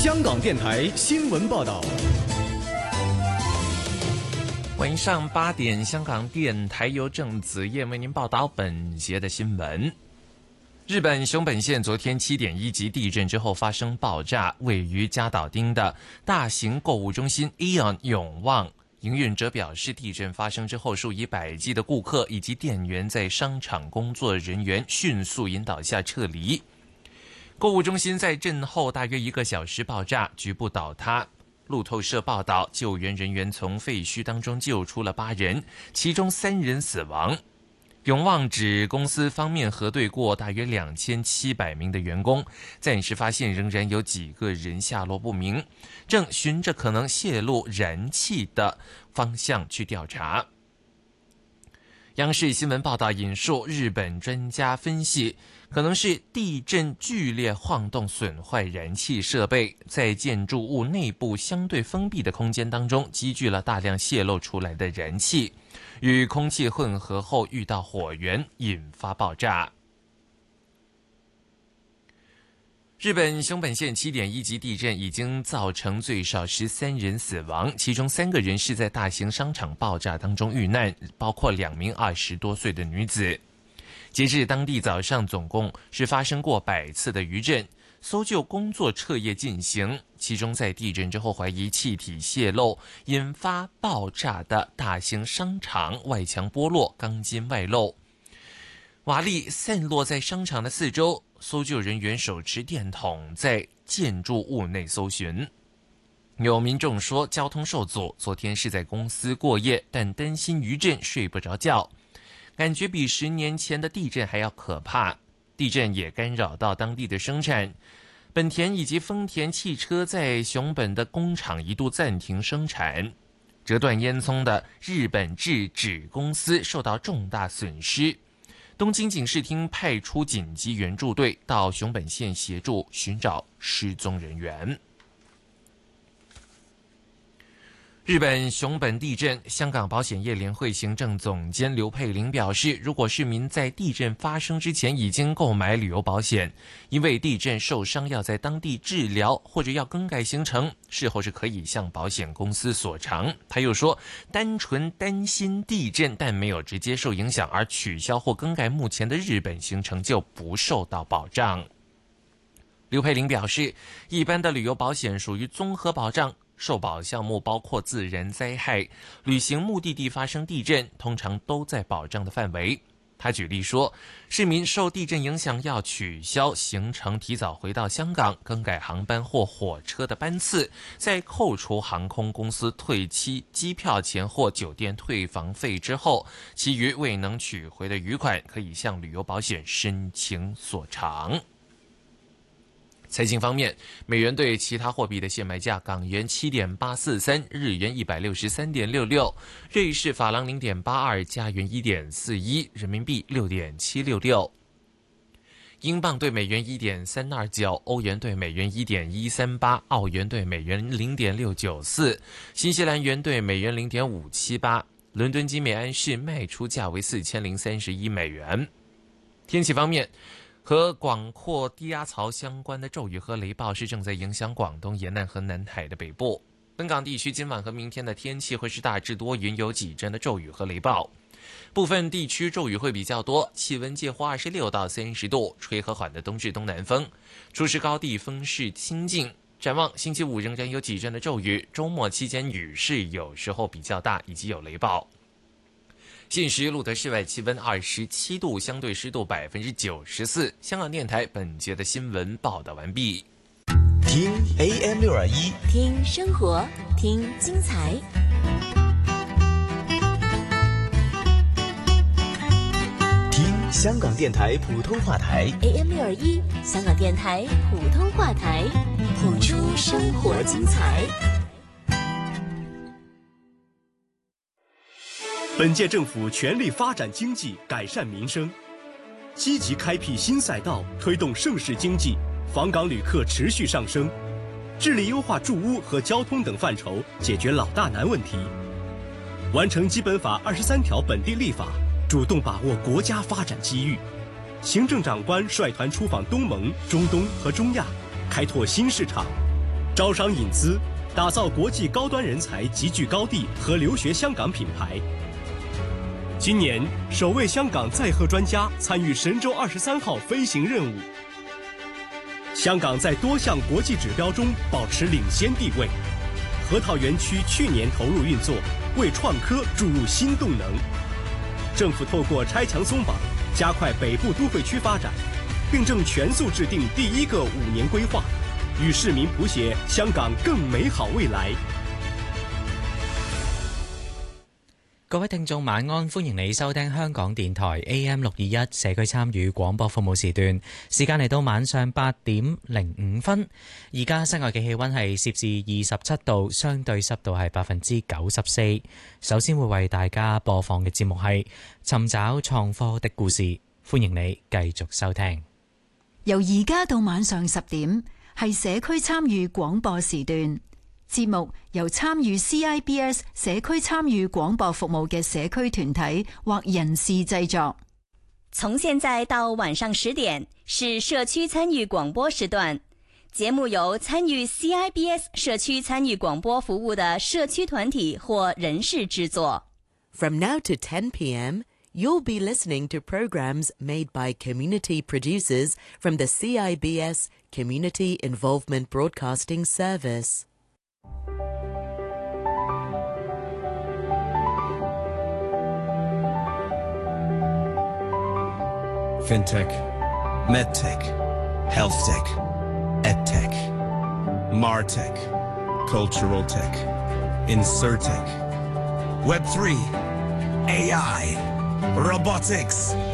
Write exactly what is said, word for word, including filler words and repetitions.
香港电台新闻报道。 晚上八点，香港电台由郑子燕为您报道本节的新闻。日本熊本县昨天七点一级地震之后发生爆炸，位于加岛町的大型购物中心 A E O N 永旺营运者表示，地震发生之后，数以百计的顾客以及店员在商场工作人员迅速引导下撤离。购物中心在震后大约一个小时爆炸，局部倒塌。路透社报道，救援人员从废墟当中救出了八人，其中三人死亡。永旺指公司方面核对过大约两千七百名的员工，暂时发现仍然有几个人下落不明，正循着可能泄露燃气的方向去调查。央视新闻报道引述日本专家分析，可能是地震剧烈晃动损坏燃气设备，在建筑物内部相对封闭的空间当中积聚了大量泄漏出来的燃气，与空气混合后遇到火源，引发爆炸。日本熊本县七点一级地震已经造成最少十三人死亡，其中三个人是在大型商场爆炸当中遇难，包括两名二十多岁的女子。截至当地早上，总共是发生过百次的余震，搜救工作彻夜进行。其中在地震之后怀疑气体泄漏引发爆炸的大型商场外墙剥落，钢筋外露，瓦砾散落在商场的四周。搜救人员手持电筒在建筑物内搜寻。有民众说交通受阻，昨天是在公司过夜，但担心余震睡不着觉，感觉比十年前的地震还要可怕。地震也干扰到当地的生产，本田以及丰田汽车在熊本的工厂一度暂停生产。折断烟囱的日本制纸公司受到重大损失。东京警视厅派出紧急援助队到熊本县协助寻找失踪人员。日本熊本地震，香港保险业联会行政总监刘佩玲表示，如果市民在地震发生之前已经购买旅游保险，因为地震受伤要在当地治疗或者要更改行程，事后是可以向保险公司索偿。他又说，单纯担心地震但没有直接受影响而取消或更改目前的日本行程就不受到保障。刘佩玲表示，一般的旅游保险属于综合保障，受保项目包括自然灾害、旅行目的地发生地震，通常都在保障的范围。他举例说，市民受地震影响要取消行程，提早回到香港，更改航班或火车的班次，在扣除航空公司退期机票钱或酒店退房费之后，其余未能取回的余款可以向旅游保险申请索偿。财经方面，美元对其他货币的现卖价：港元七点八四三，日元一百六十三点六六，瑞士法郎零点八二，加元一点四一，人民币六点七六六，英镑对美元一点三二九，欧元对美元一点一三八，澳元对美元零点六九四，新西兰元对美元零点五七八。伦敦金每安士卖出价为四千零三十一美元。天气方面，和广阔低压槽相关的骤雨和雷暴是正在影响广东沿岸和南海的北部。本港地区今晚和明天的天气会是大致多云，有几阵的骤雨和雷暴，部分地区骤雨会比较多，气温介乎二十六到三十度，吹和缓的东至东南风，初时高地风势清劲。展望星期五仍然有几阵的骤雨，周末期间雨势有时候比较大，以及有雷暴。现时录得室外气温二十七度，相对湿度百分之九十四。香港电台本节的新闻报道完毕。 听 A M 六二一， 听生活，听精彩。 听香港电台普通话台 A M 六二一，香港电台普通话台，谱出生活精彩。 本届政府全力发展经济，改善民生，积极开辟新赛道，推动盛世经济，访港旅客持续上升，致力优化住屋和交通等范畴，解决老大难问题，完成基本法二十三条本地立法，主动把握国家发展机遇。行政长官率团出访东盟、中东和中亚，开拓新市场， 招商引资，打造国际高端人才集聚高地和留学香港品牌。今年首位香港载荷专家参与神舟二十三号飞行任务。香港在多项国际指标中保持领先地位。核桃园区去年投入运作，为创科注入新动能。政府透过拆墙松绑，加快北部都会区发展，并正全速制定第一个五年规划，与市民谱写香港更美好未来。 各位聽眾晚安，歡迎你收聽香港電台 A M 六二一社區參與廣播服務時段，時間嚟到晚上八點零五分。而家室外嘅氣溫係攝氏二十七度，相對濕度係百分之九十四。首先會為大家播放嘅節目係尋找創科的故事，歡迎你繼續收聽。 由而家到晚上十點係社區參與廣播時段。節目由參與 C I B S 社區參與廣播服務嘅社區團體或人士製作。 從現在到晚上十點是社區參與廣播時段，節目由參與 C I B S 社區參與廣播服務的社區團體或人士製作。 From now to ten p m, you'll be listening to programs made by community producers from the C I B S Community Involvement Broadcasting Service. Fintech, MedTech, HealthTech, EdTech, MarTech, Cultural Tech, InsurTech, Web three, A I, Robotics,